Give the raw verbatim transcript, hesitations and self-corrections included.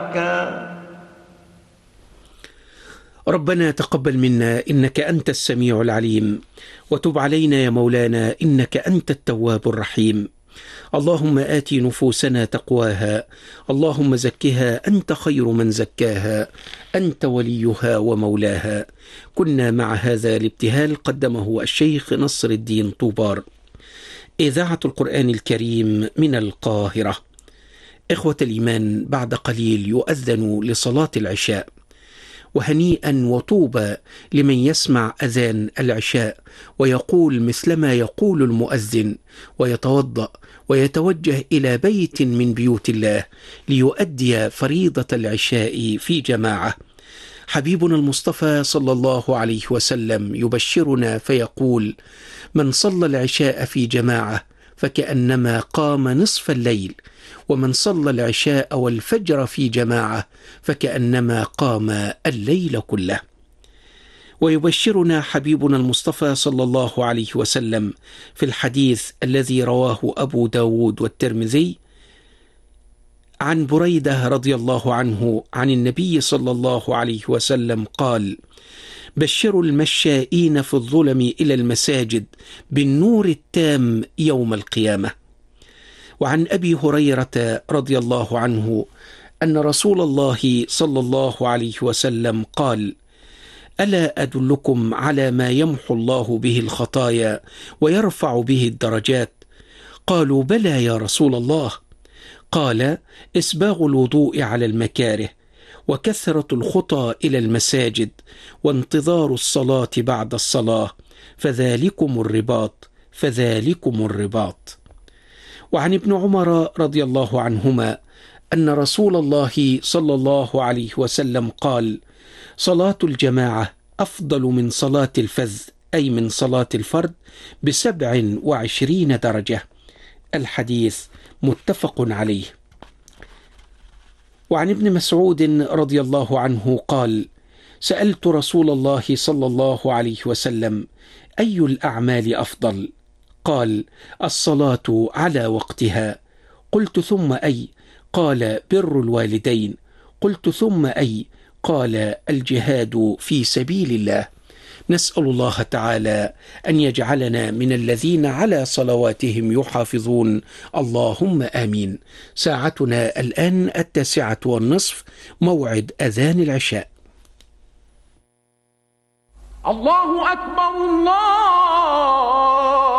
ربنا تقبل منا إنك أنت السميع العليم، وتب علينا يا مولانا إنك أنت التواب الرحيم. اللهم آت نفوسنا تقواها، اللهم زكها أنت خير من زكاها، أنت وليها ومولاها. كنا مع هذا الابتهال قدمه الشيخ نصر الدين طوبار. إذاعة القرآن الكريم من القاهرة. إخوة الإيمان، بعد قليل يؤذن لصلاة العشاء، وهنيئا وطوبى لمن يسمع أذان العشاء ويقول مثلما يقول المؤذن، ويتوضأ ويتوجه إلى بيت من بيوت الله ليؤدي فريضة العشاء في جماعة. حبيبنا المصطفى صلى الله عليه وسلم يبشرنا فيقول: من صلى العشاء في جماعة فكأنما قام نصف الليل، ومن صلى العشاء والفجر في جماعة فكأنما قام الليل كله. ويبشرنا حبيبنا المصطفى صلى الله عليه وسلم في الحديث الذي رواه أبو داود والترمذي عن بريدة رضي الله عنه عن النبي صلى الله عليه وسلم قال: بشروا المشائين في الظلم إلى المساجد بالنور التام يوم القيامة. وعن أبي هريرة رضي الله عنه أن رسول الله صلى الله عليه وسلم قال: ألا أدلكم على ما يمحو الله به الخطايا ويرفع به الدرجات؟ قالوا: بلى يا رسول الله. قال: إسباغ الوضوء على المكاره، وكثرة الخطى إلى المساجد، وانتظار الصلاة بعد الصلاة، فذلكم الرباط فذلكم الرباط. وعن ابن عمر رضي الله عنهما أن رسول الله صلى الله عليه وسلم قال: صلاة الجماعة أفضل من صلاة الفذ، أي من صلاة الفرد، بسبع وعشرين درجة. الحديث متفق عليه. وعن ابن مسعود رضي الله عنه قال: سألت رسول الله صلى الله عليه وسلم: أي الأعمال أفضل؟ قال: الصلاة على وقتها. قلت: ثم أي؟ قال: بر الوالدين. قلت: ثم أي؟ قال: الجهاد في سبيل الله. نسأل الله تعالى أن يجعلنا من الذين على صلواتهم يحافظون، اللهم آمين. ساعتنا الآن التاسعة والنصف، موعد أذان العشاء. الله أكبر، الله